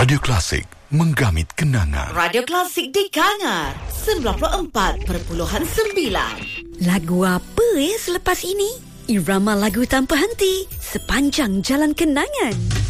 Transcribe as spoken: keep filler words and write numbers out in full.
Radio Klasik, menggamit kenangan. Radio Klasik di Kangar, sembilan puluh empat perpuluhan sembilan. Lagu apa eh selepas ini? Irama lagu tanpa henti sepanjang jalan kenangan.